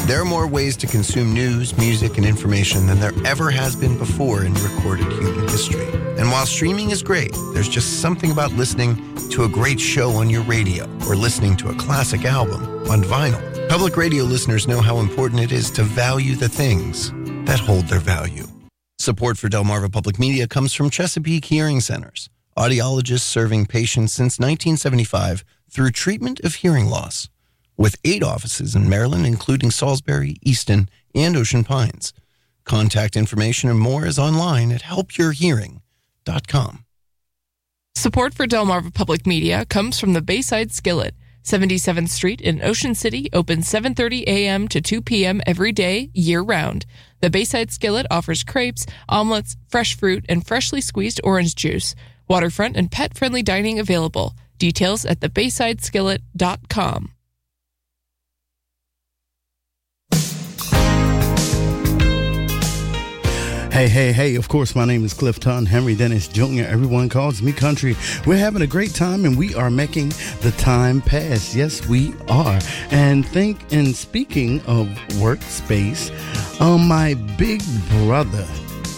There are more ways to consume news, music, and information than there ever has been before in recorded human history. And while streaming is great, there's just something about listening to a great show on your radio or listening to a classic album on vinyl. Public radio listeners know how important it is to value the things that hold their value. Support for Delmarva Public Media comes from Chesapeake Hearing Centers, audiologists serving patients since 1975 through treatment of hearing loss. With 8 offices in Maryland, including Salisbury, Easton, and Ocean Pines. Contact information and more is online at helpyourhearing.com. Support for Delmarva Public Media comes from the Bayside Skillet, 77th Street in Ocean City, open 7:30 a.m. to 2 p.m. every day, year-round. The Bayside Skillet offers crepes, omelets, fresh fruit, and freshly squeezed orange juice. Waterfront and pet-friendly dining available. Details at thebaysideskillet.com. Hey, of course, my name is Clifton Henry Dennis Jr. Everyone calls me Country. We're having a great time, and we are making the time pass. Yes, we are. And speaking of workspace, my big brother,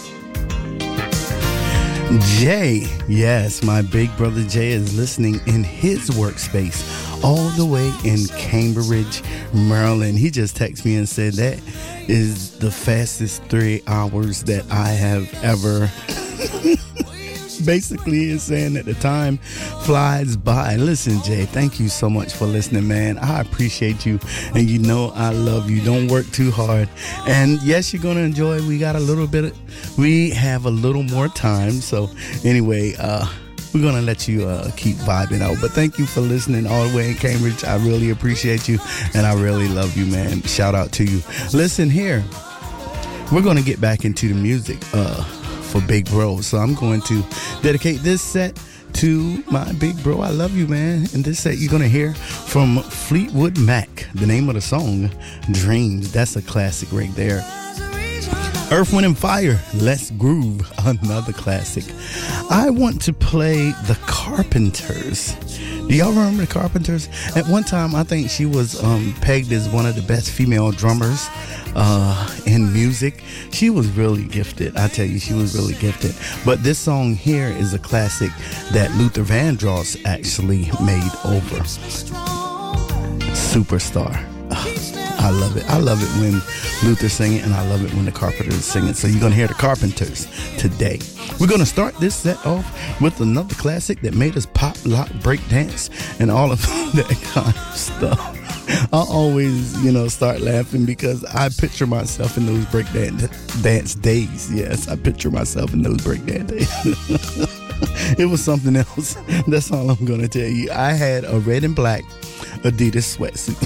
Jay, yes, my big brother Jay is listening in his workspace all the way in Cambridge, Maryland. He just texted me and said that is the fastest 3 hours that I have ever. Basically, is saying that the time flies by. Listen, Jay, thank you so much for listening, man. I appreciate you, and you know I love you. Don't work too hard. And yes, you're gonna enjoy. We have a little more time. So anyway, we're gonna let you keep vibing out. But thank you for listening all the way in Cambridge. I really appreciate you, and I really love you, man. Shout out to you. Listen here, we're gonna get back into the music for Big Bro. So I'm going to dedicate this set to my big bro. I love you, man. And this set you're going to hear from Fleetwood Mac. The name of the song, Dreams. That's a classic right there. Earth, Wind & Fire, Let's Groove, another classic. I want to play The Carpenters. Do y'all remember The Carpenters? At one time, I think she was pegged as one of the best female drummers in music. She was really gifted. I tell you, she was really gifted. But this song here is a classic that Luther Vandross actually made over. Superstar. I love it. I love it when Luther sing it, and I love it when the Carpenters sing it. So you're going to hear the Carpenters today. We're going to start this set off with another classic that made us pop, lock, break dance, and all of that kind of stuff. I always, start laughing because I picture myself in those break dance days. Yes, I picture myself in those break dance days. It was something else. That's all I'm going to tell you. I had a red and black Adidas sweatsuit.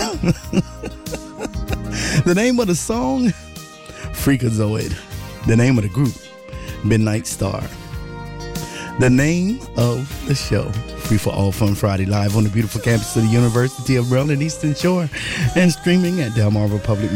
The name of the song, Freakazoid. The name of the group, Midnight Star. The name of the show, Free for All Fun Friday, live on the beautiful campus of the University of Maryland Eastern Shore, and streaming at Delmarva Public